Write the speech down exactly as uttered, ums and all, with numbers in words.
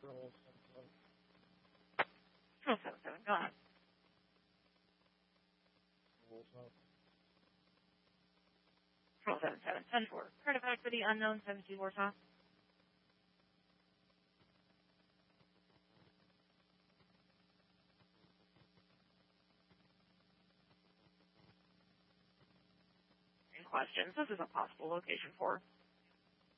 Control seven seven, go ahead. Control seven seven, ten four. Certified for the unknown seven two Warsaw. Questions. This is a possible location for